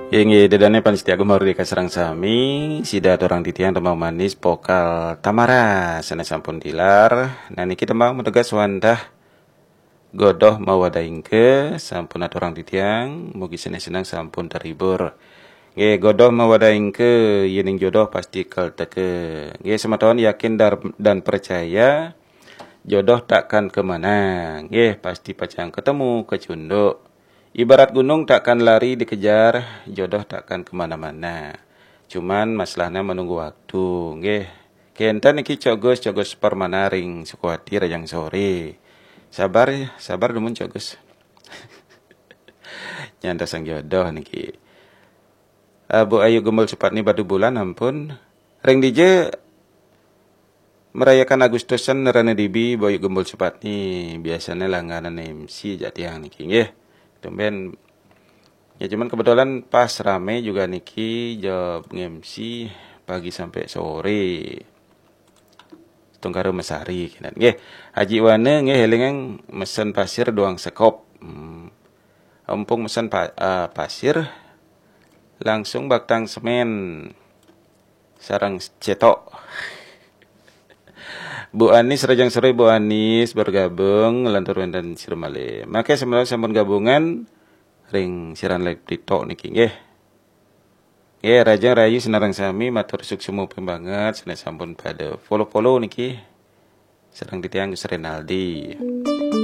Yang dedane panitia merdeka serang sami sida orang titian tembang manis pokal tamara sana sampun dilar. Nah niki tembang menegas wandah godoh mawadaingke sampun orang titiang mugi senang sampun terhibur. Nggih godoh mawadaingke yening jodoh pasti kel teke. Nggih sematon yakin dan percaya jodoh takkan kemana. Nggih pasti pacang ketemu kecunduk. Ibarat gunung takkan lari dikejar, jodoh takkan kemana-mana. Cuman masalahnya menunggu waktu. Nggih, kenta niki cogos permanaring sukuati rajang sore. Sabar demun cogos. Nyanda sang jodoh niki. Bu Ayu Gembul cepat nih batu bulan ampun. Ring DJ merayakan Agustusan nerana dibi Bu Ayu Gembul cepat nih biasanya langganan MC jatiang niki nggih. Tumben ya cuman kebetulan pas rame juga niki job MC pagi sampai sore tungkaru mesari kinan nggih Haji Wane nggih elingan mesen pasir doang sekop ompong mesen pasir langsung baktang semen sarang cetok. Bu Anis Rajang Sore Bu Anis bergabung lantur dan sirmale. Maka sebenarnya sampun gabungan ring siaran live TikTok niki nggih. Nggih Rajang Rayu senarang sami matur suksemu banget sanes sampun pada follow niki. Sareng ditiang Gus Renaldi.